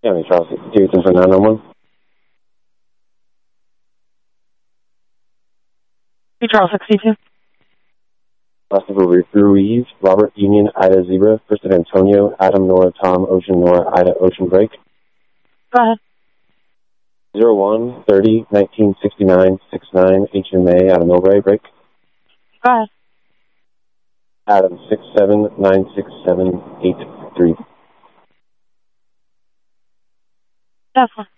County Charles 62, 911. Hey, Charles 62. Last of Ruiz, Robert Union, Ida Zebra, First of Antonio, Adam Nora, Tom, Ocean Nora, Ida Ocean Break. Go ahead. 01 30 1969 69 HMA, Adam Millbrae Break. Go ahead. Adam 67 967 83. That's one.